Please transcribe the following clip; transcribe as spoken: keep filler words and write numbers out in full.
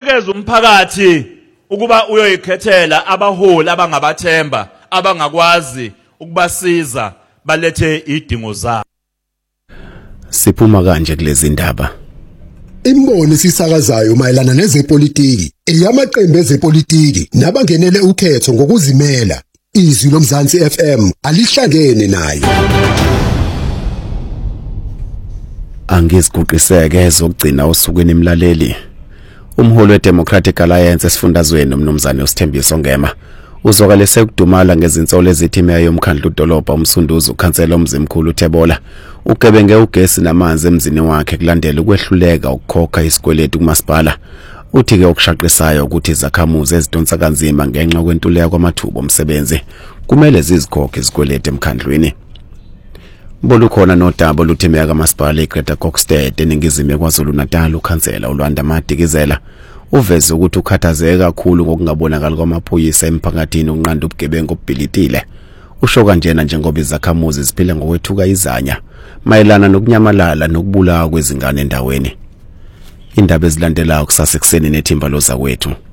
unikeza umphakathi ukuba uyoyikhethela abaholi abangabathemba abangakwazi ukubasiza balethe idingo zabo. Siphuma kanje kulezi ndaba. Imbono sisakazayo mayelana nezepolitiki, eyamaqembu ezepolitiki nabangenele ukhetho ngokuzimela. Izwi loMzansi F M alihlangene nayo. Angiziguqiseke ezokugcina osukwini imlaleli. Umholi weDemocratic Alliance esifundazweni uMnumzane uSithembiso Ngema uzokalese ukudumala ngezinsolo ezithime yomkhandlu udolobha umsunduzi ukhansela omzimkhulu uThebola ugebenge ugesi namanzi emzini wakhe kulandela ukwehluleka ukukhokha isikweletu kumasipala. Uthi ke okushaqisayo ukuthi izakhamuzi ezidonsa kanzima ngenxa kwentuleka kwamathuba omsebenzi kumele zizikhokhe isikweletu emkhandlwini. Bolukhona nodaba oluthimeka kamasipala eGreater Kokstad eningizimu kwaZulu Natal ukhansela uLwanda Madikizela uveze ukuthi ukhathazeka kakhulu ngokungabonakala kwamaphoyisa emphakathini ukunqanda ubugebengu obubhilitile. Usho kanjena njengoba izakhamuzi ziphila ngokwethuka izanya mayelana nokunyamalala nokubulawa kwezingane endaweni. Indaba ezilandelayo kusasa ekseni nethimba loza kwethu.